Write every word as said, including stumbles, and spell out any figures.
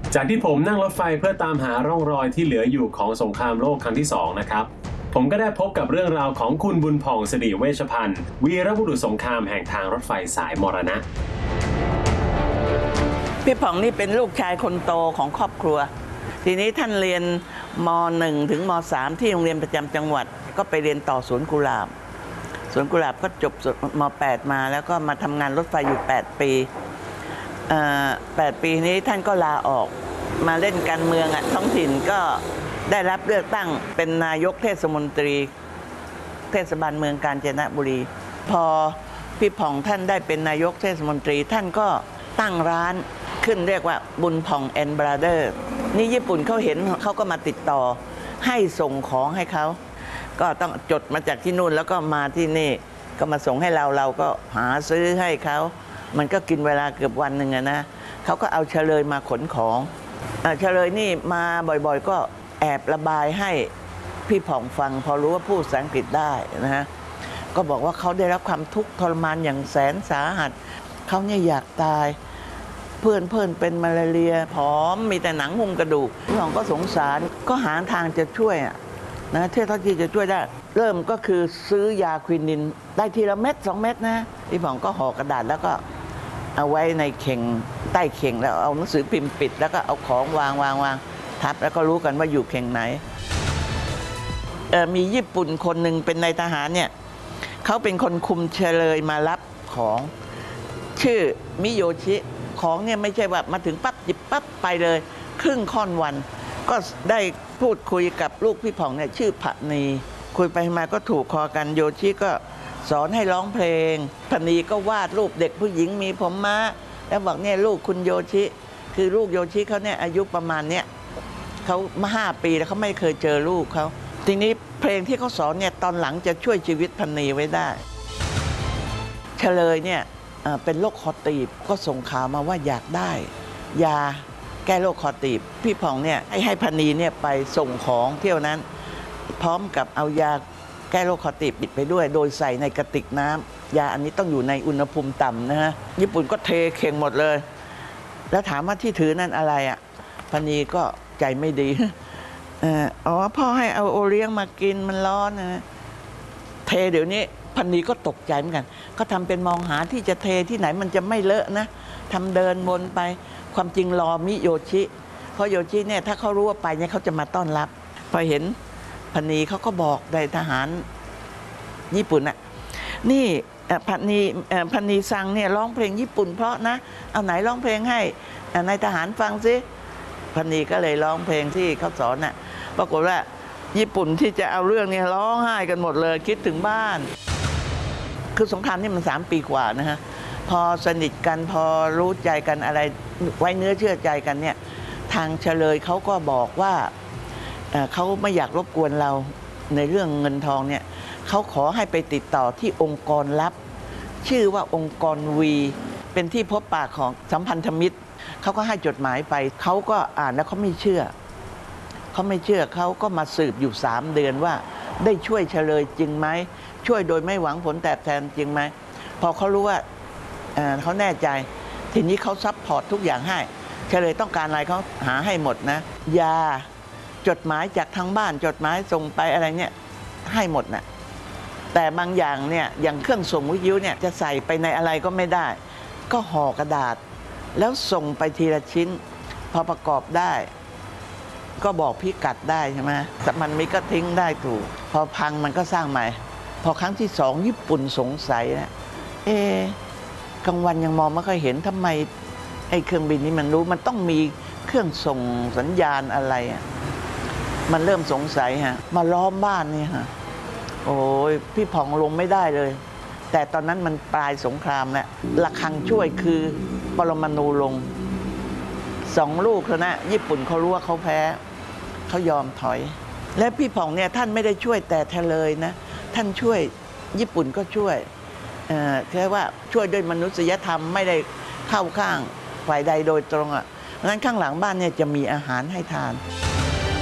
จากที่ผมนั่งรถไฟเพื่อตามหาร่องรอยที่เหลืออยู่ของสงครามโลกครั้งที่สองนะครับผมก็ได้พบกับเรื่องราวของคุณบุญผ่องสิริเวชพันธ์วีรบุรุษสงครามแห่งทางรถไฟสายมรณะพี่ผ่องนี่เป็นลูกชายคนโตของครอบครัวทีนี้ท่านเรียนม หนึ่ง ถึงม สาม ที่โรงเรียนประจำจังหวัดก็ไปเรียนต่อสวนกุหลาบสวนกุหลาบก็จบม แปด มาแล้วก็มาทำงานรถไฟอยู่แปดปีแปดปีนี้ท่านก็ลาออกมาเล่นการเมืองอ่ะท้องถิ่นก็ได้รับเลือกตั้งเป็นนายกเทศมนตรีเทศบาลเมืองกาญจนบุรีพอพี่ผ่องท่านได้เป็นนายกเทศมนตรีท่านก็ตั้งร้านขึ้นเรียกว่าบุญผ่องแอนด์บราเดอร์นี่ญี่ปุ่นเขาเห็นเขาก็มาติดต่อให้ส่งของให้เขาก็ต้องจดมาจากที่นู่นแล้วก็มาที่นี่ก็มาส่งให้เราเราก็หาซื้อให้เขามันก็กินเวลาเกือบวันหนึ่งนะเขาก็เอาเฉลยมาขนของเฉลยนี่มาบ่อยๆก็แอบระบายให้พี่ผ่องฟังพอรู้ว่าพูดภาษาอังกฤษได้นะฮะก็บอกว่าเขาได้รับความทุกข์ทรมานอย่างแสนสาหัสเขาเนี่ยอยากตายเพื่อนเพื่อนเป็นมาลาเรียผอมมีแต่หนังหุ้มกระดูกพี่ผ่องก็สงสารก็หาทางจะช่วยนะเท่าที่จะช่วยได้เริ่มก็คือซื้อยาควินินได้ทีละเม็ดสองเม็ดนะพี่ผ่องก็ห่อกระดาษแล้วก็เอาไว้ในเข่งใต้เข่งแล้วเอาหนังสือพิมพ์ปิดแล้วก็เอาของวางวางวางทับแล้วก็รู้กันว่าอยู่เข่งไหนมีญี่ปุ่นคนหนึ่งเป็นนายทหารเนี่ยเขาเป็นคนคุมเฉลยมารับของชื่อมิโยชิของเนี่ยไม่ใช่ว่ามาถึงปั๊บหยิบปั๊บไปเลยครึ่งค่อนวันก็ได้พูดคุยกับลูกพี่ผ่องเนี่ยชื่อพนีคุยไปมาก็ถูกคอกันโยชิก็สอนให้ร้องเพลงพนีก็วาดรูปเด็กผู้หญิงมีผมม้าแล้วบอกเนี่ยลูกคุณโยชิคือลูกโยชิเขาเนี่ยอายุประมาณเนี้ยเขามาห้าปีแล้วเขาไม่เคยเจอลูกเขาทีนี้เพลงที่เขาสอนเนี่ยตอนหลังจะช่วยชีวิตพนีไว้ได้เฉลยเนี่ยเป็นโรคคอตีบก็ส่งข่าวมาว่าอยากได้ยาแก้โรคคอตีบพี่ผ่องเนี่ยให้ให้พนีเนี่ยไปส่งของเที่ยวนั้นพร้อมกับเอายาแก้โรคคอตีบปิดไปด้วยโดยใส่ในกระติกน้ำยาอันนี้ต้องอยู่ในอุณหภูมิต่ำนะฮะญี่ปุ่นก็เทเข่งหมดเลยแล้วถามว่าที่ถือนั่นอะไรอ่ะพนีก็ใจไม่ดีอ๋อพ่อให้เอาโอเลี้ยงมากินมันร้อนนะเทเดี๋ยวนี้พนีก็ตกใจเหมือนกันก็ทำเป็นมองหาที่จะเทที่ไหนมันจะไม่เลอะนะทำเดินวนไปความจริงรอมิโยชิเพราะโยชิเนี่ยถ้าเขารู้ว่าไปเนี่ยเขาจะมาต้อนรับพอเห็นพนีเขาก็บอกนายทหารญี่ปุ่นอ่ะนี่พนีพนีซังเนี่ยร้องเพลงญี่ปุ่นเพราะนะเอาไหนร้องเพลงให้นายทหารฟังซิพนีก็เลยร้องเพลงที่เขาสอนน่ะปรากฏว่าญี่ปุ่นที่จะเอาเรื่องนี้ร้องไห้กันหมดเลยคิดถึงบ้านคือสงครามนี่มันสามปีกว่านะฮะพอสนิทกันพอรู้ใจกันอะไรไว้เนื้อเชื่อใจกันเนี่ยทางเฉลยเขาก็บอกว่าเขาไม่อยากรบกวนเราในเรื่องเงินทองเนี่ยเขาขอให้ไปติดต่อที่องค์กรลับชื่อว่าองค์กรวีเป็นที่พบปะของสัมพันธมิตรเขาก็ให้จดหมายไปเขาก็อ่านแล้วเขาไม่เชื่อเขาไม่เชื่อเขาก็มาสืบอยู่สามเดือนว่าได้ช่วยเฉลยจริงไหมช่วยโดยไม่หวังผลตอบแทนจริงไหมพอเขารู้ว่าเขาแน่ใจทีนี้เขาซัพพอร์ตทุกอย่างให้เฉลยต้องการอะไรเขาหาให้หมดนะยาจดหมายจากทางบ้านจดหมายส่งไปอะไรเนี่ยให้หมดนะแต่บางอย่างเนี่ยอย่างเครื่องส่งวิทยุเนี่ยจะใส่ไปในอะไรก็ไม่ได้ก็ห่อกระดาษแล้วส่งไปทีละชิ้นพอประกอบได้ก็บอกพิกัดได้ใช่ไหมแต่มันไม่ก็ทิ้งได้ถูกพอพังมันก็สร้างใหม่พอครั้งที่สองญี่ปุ่นสงสัยนะเอ๊ะกลางวันยังมองไม่ค่อยเห็นทำไมไอ้เครื่องบินนี้มันรู้มันต้องมีเครื่องส่งสัญญาณอะไรอ่ะมันเริ่มสงสัยฮะมาล้อมบ้านนี่ฮะโอ้ยพี่ผ่องลงไม่ได้เลยแต่ตอนนั้นมันปลายสงครามแล้วระฆังช่วยคือปรมาณูลงสองลูกแล้วนะญี่ปุ่นเขารู้ว่าเขาแพ้เขายอมถอยและพี่ผ่องเนี่ยท่านไม่ได้ช่วยแต่เฉลยนะท่านช่วยญี่ปุ่นก็ช่วยเอ่อแค่ว่าช่วยด้วยมนุษยธรรมไม่ได้เข้าข้างฝ่ายใดโดยตรงอ่ะเพราะฉะนั้นข้างหลังบ้านเนี่ยจะมีอาหารให้ทาน